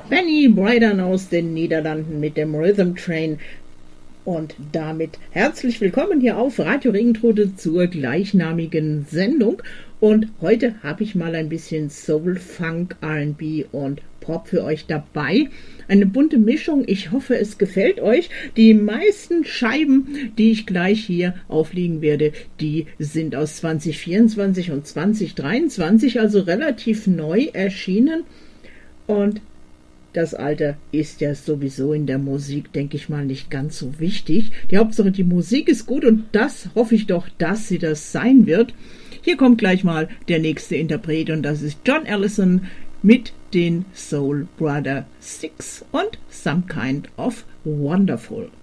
Benny Brydon aus den Niederlanden mit dem Rhythm Train. Und damit herzlich willkommen hier auf Radio Regentrode zur gleichnamigen Sendung. Und heute habe ich mal ein bisschen Soul, Funk, R&B und Pop für euch dabei. Eine bunte Mischung, ich hoffe es gefällt euch. Die meisten Scheiben, die ich gleich hier auflegen werde, die sind aus 2024 und 2023, also relativ neu erschienen. Und das Alter ist ja sowieso in der Musik, denke ich mal, nicht ganz so wichtig. Die Hauptsache, die Musik ist gut und das hoffe ich doch, dass sie das sein wird. Hier kommt gleich mal der nächste Interpret und das ist John Allison mit den Soul Brother Six und Some Kind of Wonderful.